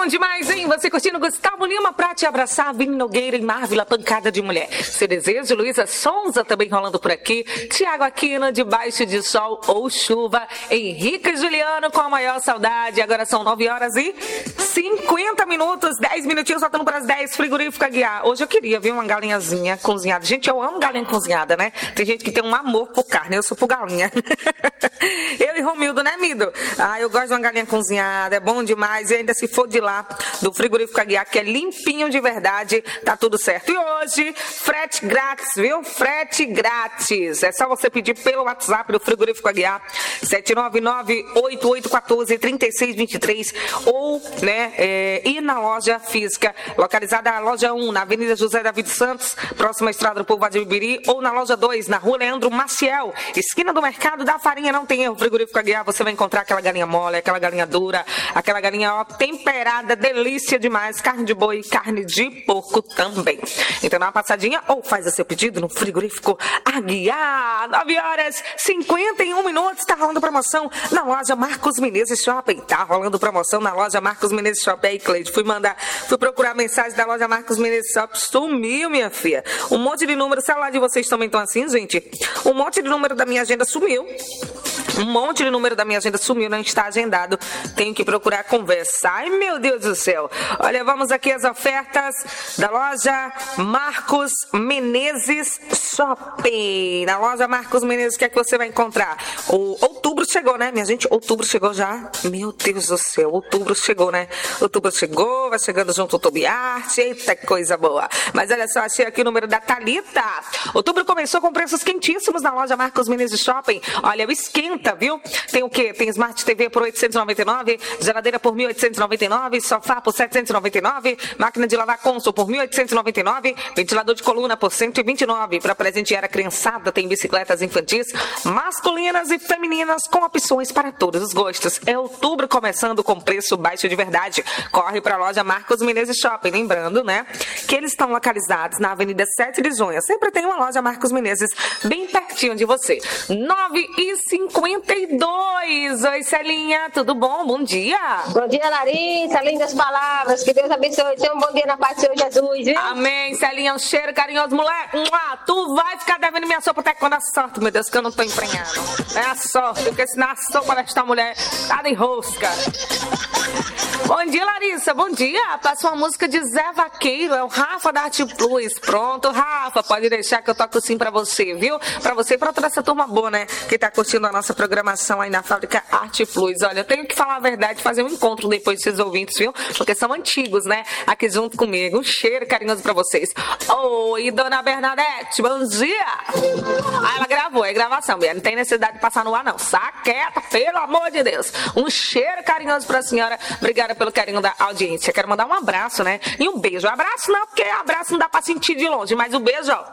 Bom demais, hein? Você curtindo Gustavo Lima pra te abraçar, Vini Nogueira e Marvila, pancada de mulher. Seu desejo, Luísa Sonza também rolando por aqui. Tiago Aquino, debaixo de sol ou chuva. Henrique e Juliano com a maior saudade. Agora são 9h50, 10 minutinhos, faltando para as 10, frigorífico Aguiar. Hoje eu queria ver uma galinhazinha cozinhada. Gente, eu amo galinha cozinhada, né? Tem gente que tem um amor por carne, eu sou por galinha. Eu e Romildo, né, Mido? Ah, eu gosto de uma galinha cozinhada, é bom demais. E ainda se for de lá, do frigorífico Aguiar, que é limpinho de verdade, tá tudo certo. E hoje, frete grátis, viu? Frete grátis. É só você pedir pelo WhatsApp do frigorífico Aguiar, 799-8814-3623, ou, né, ir na loja física, localizada na loja 1, na Avenida José David Santos, próxima à Estrada do Povo de Ibiri, ou na loja 2, na Rua Leandro Maciel, esquina do Mercado da Farinha. Não tem erro, frigorífico Aguiar, você vai encontrar aquela galinha mole, aquela galinha dura, aquela galinha, ó, temperada, delícia demais, carne de boi, carne de porco também. Então dá uma passadinha ou faz o seu pedido no frigorífico Aguiar. 9h51, tá rolando promoção na loja Marcos Menezes Shopping. Tá rolando promoção na loja Marcos Menezes Shopping. Aí, Cleide, fui procurar a mensagem da loja Marcos Menezes Shopping, sumiu, minha filha. Um monte de número, o celular de vocês também estão assim, gente? Um monte de número da minha agenda sumiu. Um monte de número da minha agenda sumiu, não está agendado. Tenho que procurar conversar. Ai, meu Deus do céu. Olha, vamos aqui as ofertas da loja Marcos Menezes Shopping. Na loja Marcos Menezes, o que é que você vai encontrar? O outubro chegou, né, minha gente? Outubro chegou já. Meu Deus do céu, outubro chegou, né? Outubro chegou, vai chegando junto o Tobiarte. Eita, coisa boa. Mas olha só, achei aqui o número da Thalita. Outubro começou com preços quentíssimos na loja Marcos Menezes Shopping. Olha, o esquenta, viu? Tem o quê? Tem Smart TV por 899, geladeira por 1.899, sofá por 799, máquina de lavar Consul por 1.899, ventilador de coluna por 129. Para presentear a criançada, tem bicicletas infantis, masculinas e femininas com opções para todos os gostos. É outubro começando com preço baixo de verdade. Corre para a loja Marcos Menezes Shopping. Lembrando, né, que eles estão localizados na Avenida 7 de Junho. Sempre tem uma loja Marcos Menezes bem pertinho de você. 9h52. Oi, Celinha, tudo bom? Bom dia. Bom dia, Larissa. Lindas palavras. Que Deus abençoe. Tenha um bom dia na paz do Senhor Jesus, viu? Amém, Celinha. Um cheiro carinhoso, mulher. Tu vai ficar devendo minha sopa até quando a sorte, meu Deus, que eu não tô emprenhando. É a sorte, porque senão a sopa desta mulher tá de rosca. Bom dia, Larissa. Bom dia. Passa uma música de Zé Vaqueiro. É o Rafa da Arte Plus. Pronto, Rafa. Pode deixar que eu toco sim pra você, viu? Pra você e pra toda essa turma boa, né? Que tá curtindo a nossa programação aí na Fábrica Arte Plus. Olha, eu tenho que falar a verdade, fazer um encontro depois desses ouvintes, viu? Porque são antigos, né? Aqui junto comigo. Um cheiro carinhoso pra vocês. Oi, dona Bernadette. Bom dia. Ah, ela gravou. É gravação, não tem necessidade de passar no ar, não. Saqueta, pelo amor de Deus. Um cheiro carinhoso pra senhora. Obrigada pelo carinho da audiência. Quero mandar um abraço, né? E um beijo. Abraço não, porque abraço não dá pra sentir de longe, mas o beijo, ó,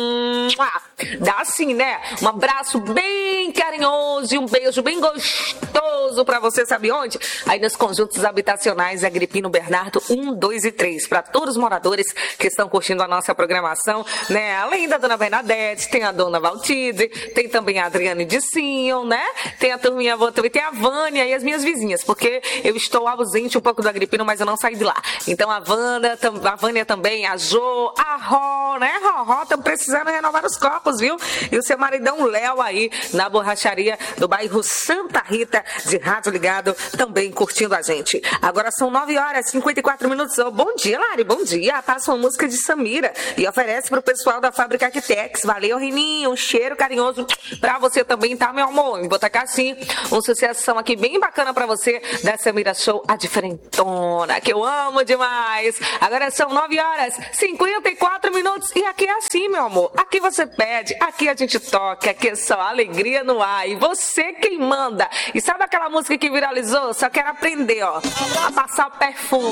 dá sim, né? Um abraço bem carinhoso e um beijo bem gostoso pra você, sabe onde? Aí nos conjuntos habitacionais Agripino Bernardo 1, 2 e 3, pra todos os moradores que estão curtindo a nossa programação, né? Além da dona Bernadette, tem a dona Valtide, tem também a Adriane de Sion, né? Tem a turminha boa também, tem a Vânia e as minhas vizinhas, porque eu estou ausente um pouco do Agripino, mas eu não saí de lá. Então a Vânia também, a Jo, a Ró, né? Ró, estão precisando renovar os copos, viu? E o seu maridão Léo aí na borracharia do bairro Santa Rita, de rádio ligado, também curtindo a gente. Agora são 9h54. Oh, bom dia, Lari, bom dia. Passa uma música de Samira e oferece pro pessoal da Fábrica Arquitex. Valeu, Rininho, um cheiro carinhoso pra você também, tá, meu amor? Em Botacaci, uma sucessão aqui bem bacana pra você da Samira Show, a diferentona, que eu amo demais. Agora são 9h54 e aqui é assim, meu amor. Aqui você pede, aqui a gente toca, aqui é só alegria no ar. E você quem manda. E sabe aquela música que viralizou? Só quero aprender, ó, a passar o perfume.